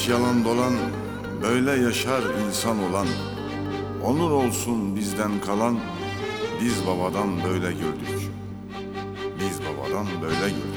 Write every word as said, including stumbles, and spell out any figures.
Yalan dolan, böyle yaşar insan olan. Onur olsun bizden kalan, biz babadan böyle gördük. Biz babadan böyle gördük.